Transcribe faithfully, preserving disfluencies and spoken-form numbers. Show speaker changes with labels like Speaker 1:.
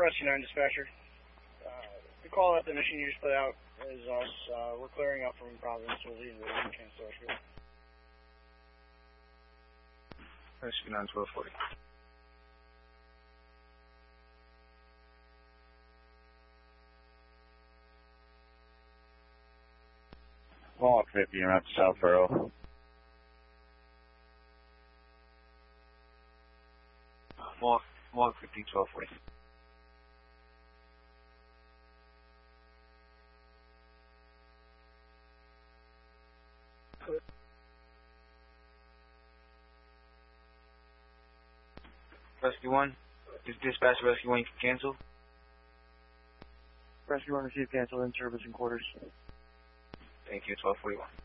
Speaker 1: Rescue nine dispatcher. Uh, the call out the mission you just put out is us. Uh, we're clearing up from Providence. We'll leave the cancel rescue.
Speaker 2: Rescue nine twelve forty.
Speaker 3: Walk fifty, you're out to South Borough.
Speaker 2: Walk, walk fifty, twelve forty. Rescue one, is dispatch rescue one, you can cancel?
Speaker 3: Rescue one received cancel in service and quarters.
Speaker 2: Thank you, twelve forty-one.